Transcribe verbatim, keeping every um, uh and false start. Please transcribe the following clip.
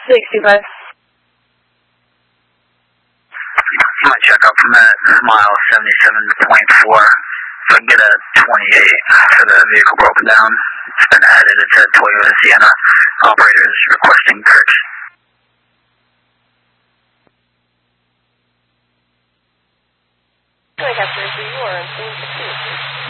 sixty-five. My checkup from that mile seventy-seven point four. If I can get a twenty-eight for the vehicle broken down. It's been added. It's a Toyota Sienna. Operator is requesting search. I have surgery. You are on scene for two.